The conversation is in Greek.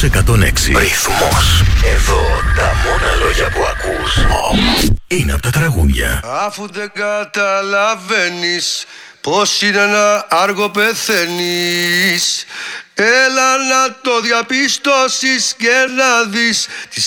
106. Ρυθμός. Εδώ τα μόνα λόγια που ακούς είναι από τα τραγούδια. Αφού δεν καταλαβαίνεις πως είναι να άργο πεθαίνεις, έλα να το διαπιστώσεις και να δεις